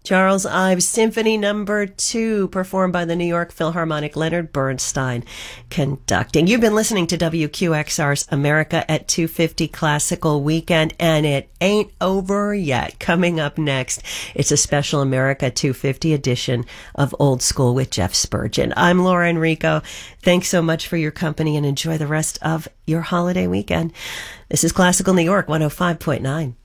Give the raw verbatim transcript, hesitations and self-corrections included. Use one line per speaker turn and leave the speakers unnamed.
Charles Ives Symphony Number Two, performed by the New York Philharmonic, Leonard Bernstein conducting. You've been listening to W Q X R's America at two fifty Classical Weekend, and it ain't over yet. Coming up next, it's a special America two fifty edition of Old School with Jeff Spurgeon. I'm Laura Enrico. Thanks so much for your company, and enjoy the rest of your holiday weekend. This is Classical New York one oh five point nine.